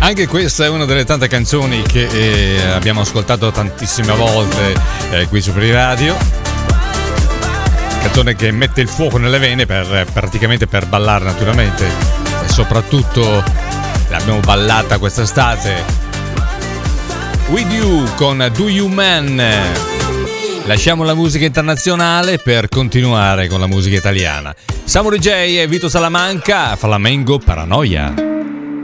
Anche questa è una delle tante canzoni che abbiamo ascoltato tantissime volte qui su Free Radio. Canzone che mette il fuoco nelle vene praticamente per ballare, naturalmente, e soprattutto l'abbiamo ballata quest'estate. With You con Do You Man. Lasciamo la musica internazionale per continuare con la musica italiana. Samurai J e Vito Salamanca, Flamengo Paranoia.